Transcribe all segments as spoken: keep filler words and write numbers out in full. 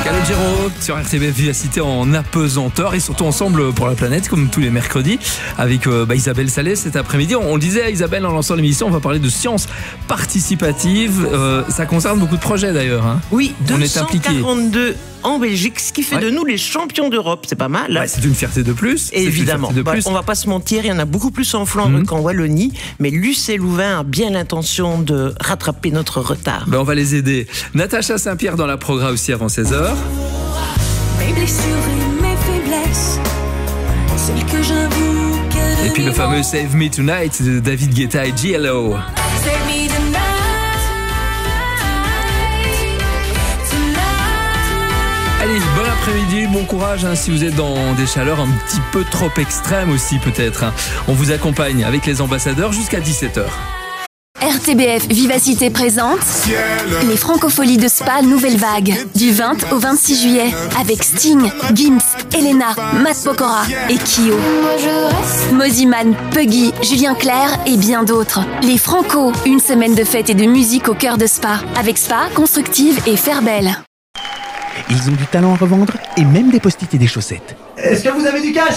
Calogero sur R T B F Vivacité en apesanteur et surtout ensemble pour la planète comme tous les mercredis avec euh, bah, Isabelle Salé cet après-midi. On, on le disait à Isabelle en lançant l'émission, on va parler de sciences participatives. Euh, ça concerne beaucoup de projets d'ailleurs. Hein. Oui, on est impliqué. deux cent quarante-deux en Belgique, ce qui fait ouais. de nous les champions d'Europe. C'est pas mal. Ouais, c'est une fierté de plus. Évidemment. De bah, plus. On va pas se mentir, il y en a beaucoup plus en Flandre mmh. qu'en Wallonie, mais L'U C Louvain a bien l'intention de rattraper notre retard. Ben, on va les aider. Natacha Saint-Pierre dans la programme aussi avant seize heures. Mes blessures et mes faiblesses, celles que j'avoue que et puis le fameux Save Me Tonight de David Guetta et G L O. Allez, bon après-midi, bon courage hein, si vous êtes dans des chaleurs un petit peu trop extrêmes aussi peut-être. Hein. On vous accompagne avec les ambassadeurs jusqu'à dix-sept heures. R T B F Vivacité présente les Francopholies de Spa Nouvelle Vague du vingt au vingt-six juillet avec Sting, Gims, Elena, Matt Pokora et Kyo. Moziman, Puggy, Julien Clerc et bien d'autres. Les Franco, une semaine de fête et de musique au cœur de Spa avec Spa, Constructive et Fairbel. Ils ont du talent à revendre et même des post-it et des chaussettes. Est-ce que vous avez du cash ?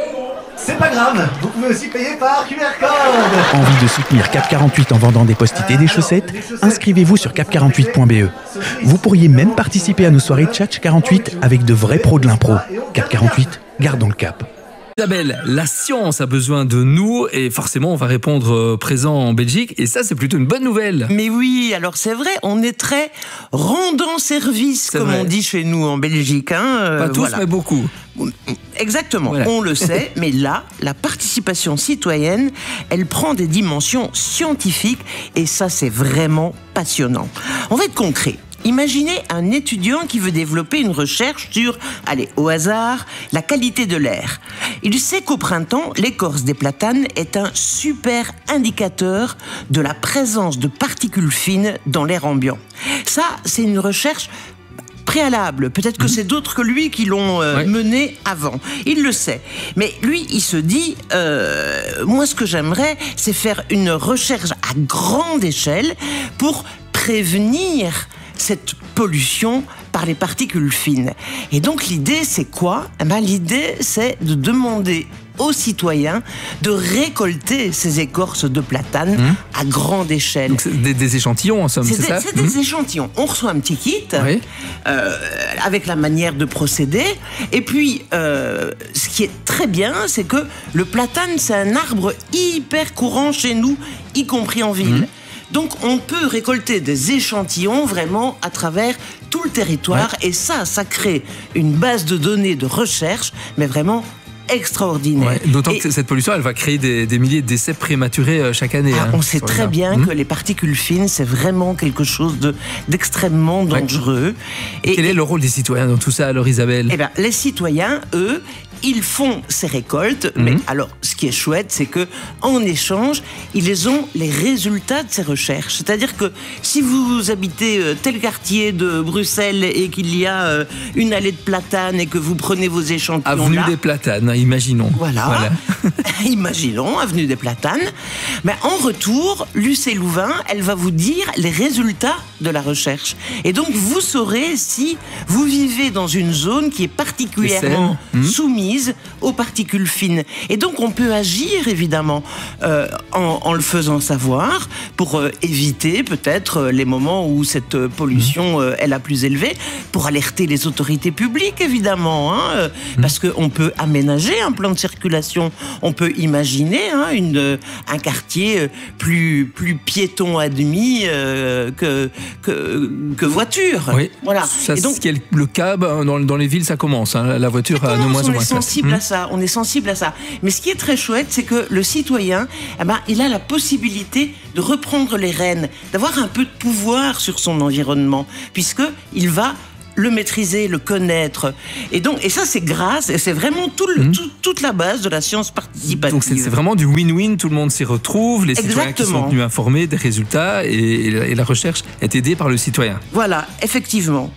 C'est pas grave, vous pouvez aussi payer par Q R code. Envie de soutenir Cap quarante-huit en vendant des post-it et des chaussettes ? Inscrivez-vous sur cap quarante-huit point b e. Vous pourriez même participer à nos soirées Tchatch quarante-huit avec de vrais pros de l'impro. Cap quarante-huit, gardons le cap. Isabelle, la science a besoin de nous et forcément on va répondre présent en Belgique et ça c'est plutôt une bonne nouvelle. Mais oui, alors c'est vrai, on est très rendant service c'est comme vrai. On dit chez nous en Belgique. Hein, Pas tous voilà. Mais beaucoup. Exactement, voilà. On le sait, mais là, la participation citoyenne, elle prend des dimensions scientifiques et ça c'est vraiment passionnant. On va être concret. Imaginez un étudiant qui veut développer une recherche sur, allez, au hasard, la qualité de l'air. Il sait qu'au printemps, l'écorce des platanes est un super indicateur de la présence de particules fines dans l'air ambiant. Ça, c'est une recherche préalable. Peut-être que mmh. c'est d'autres que lui qui l'ont euh, ouais. mené avant. Il le sait. Mais lui, il se dit, euh, moi, ce que j'aimerais, c'est faire une recherche à grande échelle pour prévenir cette pollution par les particules fines. Et donc l'idée c'est quoi ? Eh ben, l'idée c'est de demander aux citoyens de récolter ces écorces de platane mmh. à grande échelle. Donc c'est des, des échantillons en somme, c'est, c'est des, ça ? C'est mmh. des échantillons. On reçoit un petit kit oui. euh, avec la manière de procéder. Et puis, euh, ce qui est très bien, c'est que le platane, c'est un arbre hyper courant chez nous, y compris en ville. Mmh. Donc, on peut récolter des échantillons vraiment à travers tout le territoire. Ouais. Et ça, ça crée une base de données de recherche, mais vraiment extraordinaire. Ouais, d'autant et, que cette pollution, elle va créer des, des milliers de décès prématurés chaque année. Ah, hein, on sait très bien mmh. que les particules fines, c'est vraiment quelque chose de, d'extrêmement dangereux. Ouais. Et, Quel et, est le rôle des citoyens dans tout ça, alors Isabelle ? Eh bien, les citoyens, eux, ils font ces récoltes, mmh. mais alors, ce qui est chouette, c'est que en échange, ils ont les résultats de ces recherches. C'est-à-dire que si vous habitez tel quartier de Bruxelles et qu'il y a une allée de platanes et que vous prenez vos échantillons Avenue là, des Platanes, imaginons. Voilà, voilà. Imaginons, avenue des Platanes. Mais en retour, l'U C Louvain, elle va vous dire les résultats de la recherche. Et donc, vous saurez si vous vivez dans une zone qui est particulièrement mmh. soumise aux particules fines. Et donc, on peut agir, évidemment, euh, en, en le faisant savoir, pour euh, éviter peut-être les moments où cette pollution euh, est la plus élevée, pour alerter les autorités publiques, évidemment, hein, euh, mmh. parce qu'on peut aménager un plan de circulation, on peut imaginer hein, une, un quartier plus, plus piéton admis euh, que, que, que voiture. Oui, voilà. Ça, et donc, ce qui est le cas, dans, dans les villes, ça commence. Hein, la voiture a de moins en moins de place. On est sensible à ça, on est sensible à ça. Mais ce qui est très chouette, c'est que le citoyen, eh ben, il a la possibilité de reprendre les rênes, d'avoir un peu de pouvoir sur son environnement, puisqu'il va le maîtriser, le connaître. Et donc, et ça, c'est grâce, et c'est vraiment tout le, mmh. tout, toute la base de la science participative. Donc, c'est, c'est vraiment du win-win, tout le monde s'y retrouve, les Exactement. Citoyens qui sont tenus informés des résultats, et, et, la, et la recherche est aidée par le citoyen. Voilà, effectivement.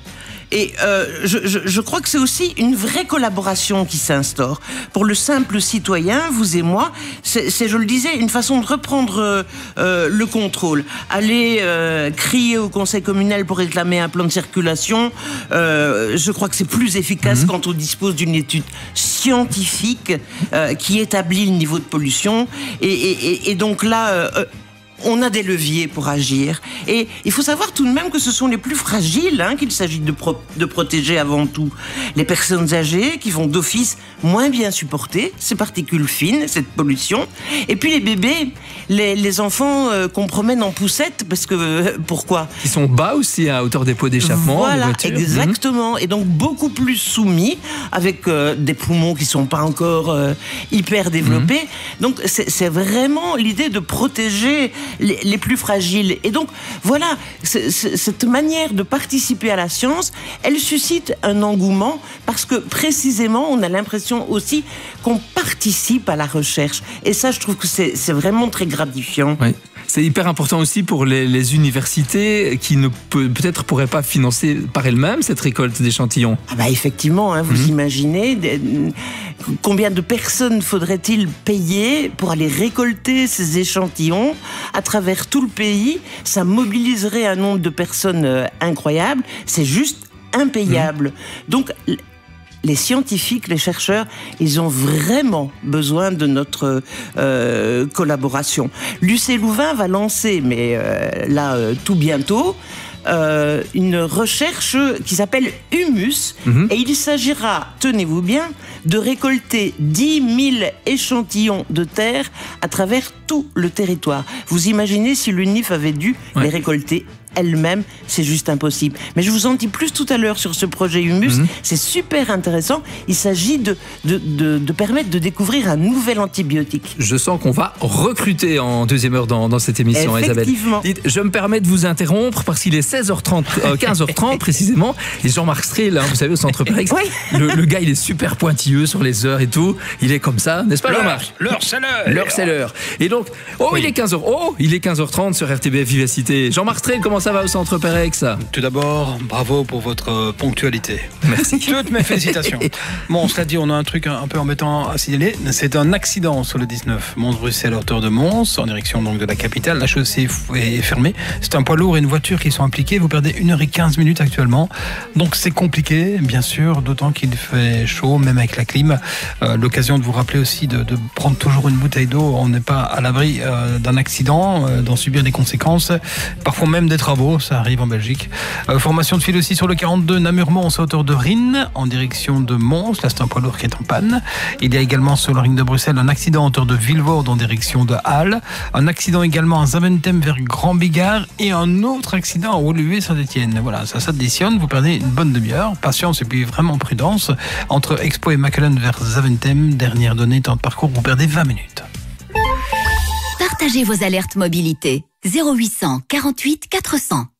Et euh, je, je, je crois que c'est aussi une vraie collaboration qui s'instaure. Pour le simple citoyen, vous et moi, c'est, c'est je le disais, une façon de reprendre euh, le contrôle. Aller euh, crier au conseil communal pour réclamer un plan de circulation, euh, je crois que c'est plus efficace mmh. quand on dispose d'une étude scientifique euh, qui établit le niveau de pollution. Et, et, et donc là... Euh, on a des leviers pour agir. Et il faut savoir tout de même que ce sont les plus fragiles hein, qu'il s'agit de, pro- de protéger avant tout. Les personnes âgées qui vont d'office moins bien supporter ces particules fines, cette pollution. Et puis les bébés, les, les enfants euh, qu'on promène en poussette, parce que... Euh, pourquoi ? Ils sont bas aussi à hauteur des pots d'échappement. Voilà, des voitures. Exactement. Mmh. Et donc beaucoup plus soumis, avec euh, des poumons qui ne sont pas encore euh, hyper développés. Mmh. Donc c'est, c'est vraiment l'idée de protéger... Les, les plus fragiles. Et donc, voilà, c'est, c'est, cette manière de participer à la science, elle suscite un engouement parce que, précisément, on a l'impression aussi qu'on participe à la recherche. Et ça, je trouve que c'est, c'est vraiment très gratifiant. Oui. C'est hyper important aussi pour les, les universités qui ne peut, peut-être pourraient pas financer par elles-mêmes cette récolte d'échantillons. Ah bah effectivement, hein, vous mmh. imaginez des, combien de personnes faudrait-il payer pour aller récolter ces échantillons à travers tout le pays ? Ça mobiliserait un nombre de personnes euh, incroyable. C'est juste impayable. Mmh. Donc les scientifiques, les chercheurs, ils ont vraiment besoin de notre euh, collaboration. L'U C Louvain va lancer, mais euh, là, euh, tout bientôt, euh, une recherche qui s'appelle Humus. Mmh. Et il s'agira, tenez-vous bien, de récolter dix mille échantillons de terre à travers tout le territoire. Vous imaginez si l'U N I F avait dû ouais. les récolter elle-même, c'est juste impossible. Mais je vous en dis plus tout à l'heure sur ce projet Humus. Mmh. C'est super intéressant. Il s'agit de, de, de, de permettre de découvrir un nouvel antibiotique. Je sens qu'on va recruter en deuxième heure dans, dans cette émission, Effectivement. Isabelle. Dites, je me permets de vous interrompre parce qu'il est seize heures trente, euh, quinze heures trente précisément. Et Jean-Marc Strel, hein, vous savez, au Centre Pérex, oui. le, le gars, il est super pointilleux sur les heures et tout. Il est comme ça, n'est-ce pas, l'heure, Jean-Marc ? L'heure, c'est l'heure. L'heure, c'est l'heure. Et donc, oh, oui. il est quinze heures. Oh, il est quinze heures trente sur R T B F Vivacité. Jean-Marc Strel, comment ça va au Centre Pérex ? Tout d'abord, bravo pour votre ponctualité. Merci. Toutes mes félicitations. Bon, cela dit, on a un truc un peu embêtant à signaler. C'est un accident sur le dix-neuf Mons-Bruxelles, à hauteur de Mons, en direction donc de la capitale. La chaussée est fermée. C'est un poids lourd et une voiture qui sont impliqués. Vous perdez une heure et quinze minutes actuellement. Donc c'est compliqué, bien sûr, d'autant qu'il fait chaud, même avec la clim. Euh, l'occasion de vous rappeler aussi de, de prendre toujours une bouteille d'eau. On n'est pas à l'abri euh, d'un accident, euh, d'en subir des conséquences. Parfois même des travaux, ça arrive en Belgique. Euh, formation de fil aussi sur le quarante-deux Namur-Mons, à hauteur de Rhin, en direction de Mons. Là, c'est un poids lourd qui est en panne. Il y a également sur le ring de Bruxelles un accident en hauteur de Vilvoorde en direction de Halle. Un accident également à Zaventem vers Grand Bigard et un autre accident à Woluwe-Saint-Étienne. Voilà, ça s'additionne. Vous perdez une bonne demi-heure. Patience et puis vraiment prudence. Entre Expo et Machelen vers Zaventem, dernière donnée, temps de parcours, vous perdez vingt minutes. Partagez vos alertes mobilité. zéro huit cent quarante-huit quatre cents.